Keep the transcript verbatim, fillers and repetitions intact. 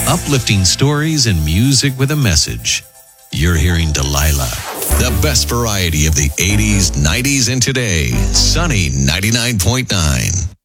Uplifting stories and music with a message. You're hearing Delilah. The best variety of the eighties, nineties, and today. Sunny ninety-nine point nine.